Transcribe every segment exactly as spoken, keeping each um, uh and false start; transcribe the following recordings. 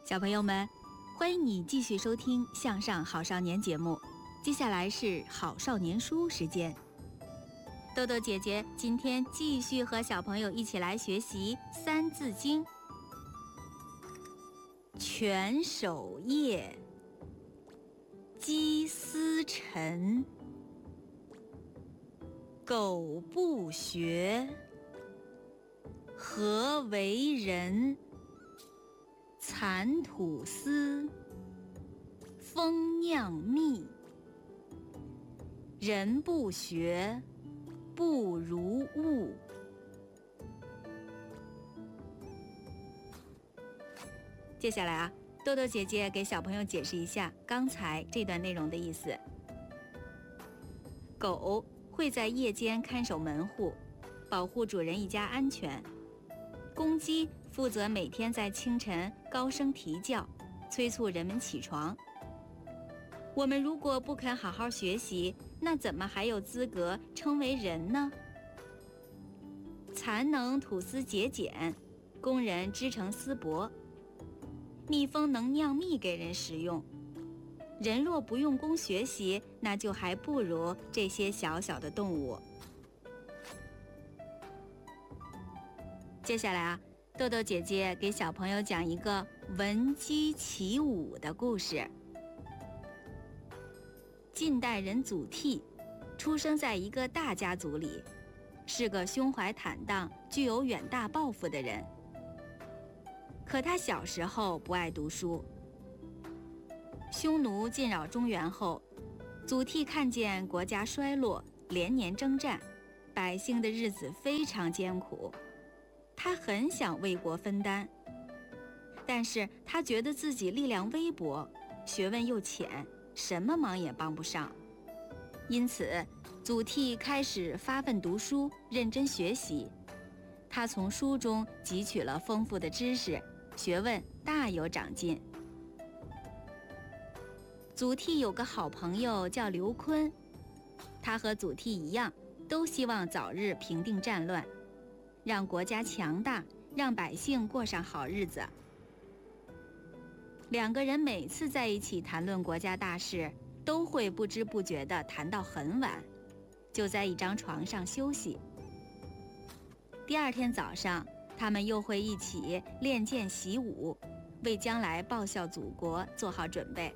小朋友们，欢迎你继续收听《向上好少年》节目。接下来是好少年书时间。豆豆姐姐今天继续和小朋友一起来学习《三字经》。犬守夜，鸡司晨，苟不学，何为人？蚕吐丝，蜂酿蜜。人不学，不如物。接下来啊，豆豆姐姐给小朋友解释一下刚才这段内容的意思。狗会在夜间看守门户，保护主人一家安全。公鸡负责每天在清晨高声啼叫，催促人们起床。我们如果不肯好好学习，那怎么还有资格称为人呢？蚕能吐丝结茧，工人织成丝帛。蜜蜂能酿蜜给人食用。人若不用功学习，那就还不如这些小小的动物。接下来啊，豆豆姐姐给小朋友讲一个闻鸡起舞的故事。晋代人祖逖出生在一个大家族里，是个胸怀坦荡、具有远大抱负的人。可他小时候不爱读书。匈奴进扰中原后，祖逖看见国家衰落，连年征战，百姓的日子非常艰苦。他很想为国分担，但是他觉得自己力量微薄，学问又浅，什么忙也帮不上。因此，祖逖开始发奋读书，认真学习。他从书中汲取了丰富的知识，学问大有长进。祖逖有个好朋友叫刘琨，他和祖逖一样，都希望早日平定战乱，让国家强大，让百姓过上好日子。两个人每次在一起谈论国家大事，都会不知不觉地谈到很晚，就在一张床上休息。第二天早上，他们又会一起练剑习武，为将来报效祖国做好准备。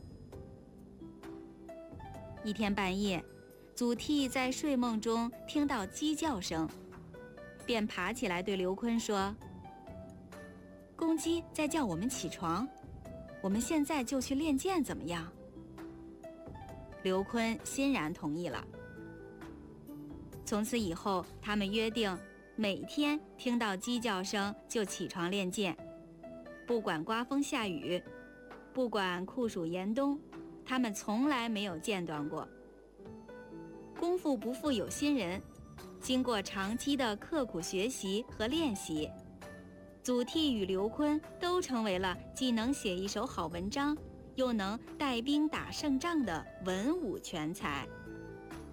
一天半夜，祖逖在睡梦中听到鸡叫声，便爬起来对刘琨说：“公鸡在叫我们起床，我们现在就去练剑怎么样？”刘琨欣然同意了。从此以后，他们约定每天听到鸡叫声就起床练剑，不管刮风下雨，不管酷暑严冬，他们从来没有间断过。功夫不负有心人，经过长期的刻苦学习和练习，祖逖与刘琨都成为了既能写一手好文章，又能带兵打胜仗的文武全才。